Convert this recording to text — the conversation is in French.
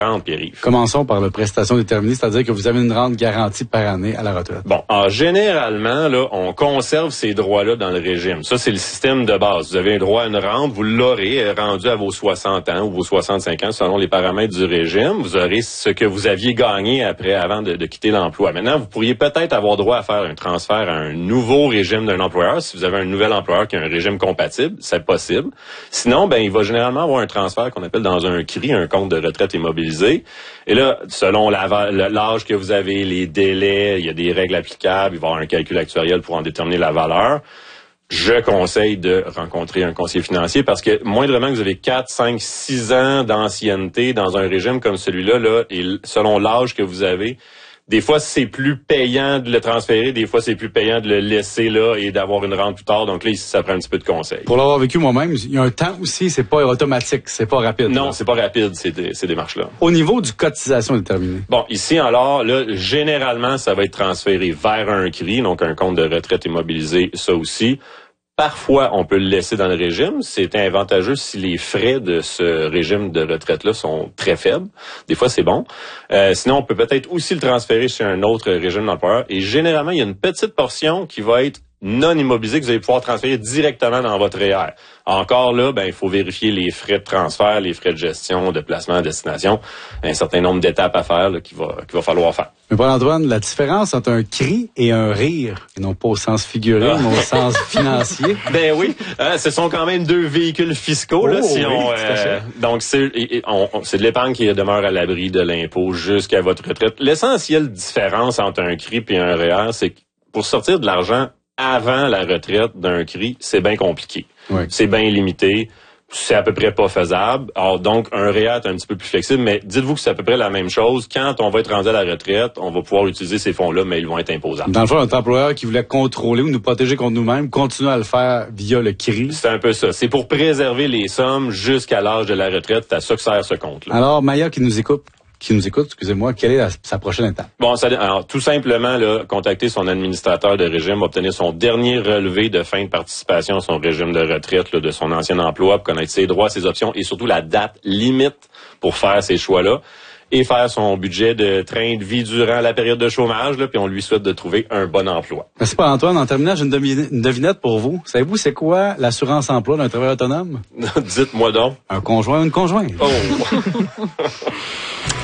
Pierre-Yves. Commençons par la prestation déterminée, c'est-à-dire que vous avez une rente garantie par année à la retraite. Bon, généralement, là, on conserve ces droits-là dans le régime. Ça, c'est le système de base. Vous avez un droit à une rente, vous l'aurez rendu à vos 60 ans ou vos 65 ans selon les paramètres du régime. Vous aurez ce que vous aviez gagné avant de quitter l'emploi. Maintenant, vous pourriez peut-être avoir droit à faire un transfert à un nouveau régime d'un employeur. Si vous avez un nouvel employeur qui a un régime compatible, c'est possible. Sinon, il va généralement avoir un transfert qu'on appelle dans un CRI, un compte de retraite immobilisé. Et là, selon l'âge que vous avez, les délais, il y a des règles applicables, il va y avoir un calcul actuariel pour en déterminer la valeur. Je conseille de rencontrer un conseiller financier parce que moindrement que vous avez 4, 5, 6 ans d'ancienneté dans un régime comme celui-là, là, et selon l'âge que vous avez, des fois, c'est plus payant de le transférer, des fois, c'est plus payant de le laisser là et d'avoir une rente plus tard. Donc là, ça prend un petit peu de conseil. Pour l'avoir vécu moi-même, il y a un temps aussi, c'est pas automatique, c'est pas rapide. Non, c'est pas rapide, ces démarches-là. Au niveau du cotisation déterminée. Bon, ici, alors, là, généralement, ça va être transféré vers un CRI, donc un compte de retraite immobilisé, ça aussi. Parfois, on peut le laisser dans le régime. C'est avantageux si les frais de ce régime de retraite-là sont très faibles. Des fois, c'est bon. Sinon, on peut peut-être aussi le transférer sur un autre régime d'employeur. Et généralement, il y a une petite portion qui va être non immobilisée que vous allez pouvoir transférer directement dans votre REER. Encore là, il faut vérifier les frais de transfert, les frais de gestion, de placement à destination. Un certain nombre d'étapes à faire qu'il va falloir faire. Mais Paul-Antoine, la différence entre un cri et un rire, et non pas au sens figuré, mais au sens financier. Oui, ce sont quand même deux véhicules fiscaux. Là, donc, c'est de l'épargne qui demeure à l'abri de l'impôt jusqu'à votre retraite. L'essentielle différence entre un CRI et un REER, c'est que pour sortir de l'argent avant la retraite d'un CRI, c'est bien compliqué. Oui. C'est bien limité. C'est à peu près pas faisable. Alors, donc, un REER est un petit peu plus flexible, mais dites-vous que c'est à peu près la même chose. Quand on va être rendu à la retraite, on va pouvoir utiliser ces fonds-là, mais ils vont être imposables. Dans le fond, notre employeur qui voulait contrôler ou nous protéger contre nous-mêmes continue à le faire via le CRI. C'est un peu ça. C'est pour préserver les sommes jusqu'à l'âge de la retraite. C'est à ça que sert ce compte-là. Alors, Maya qui nous écoute, excusez-moi, quelle est sa prochaine étape? Bon, alors, tout simplement, là, contacter son administrateur de régime, obtenir son dernier relevé de fin de participation à son régime de retraite, là, de son ancien emploi, pour connaître ses droits, ses options et surtout la date limite pour faire ces choix-là. Et faire son budget de train de vie durant la période de chômage, là, puis on lui souhaite de trouver un bon emploi. Merci Paul-Antoine. En terminant, j'ai une devinette pour vous. Savez-vous c'est quoi l'assurance-emploi d'un travailleur autonome? Dites-moi donc. Un conjoint ou une conjointe. Oh!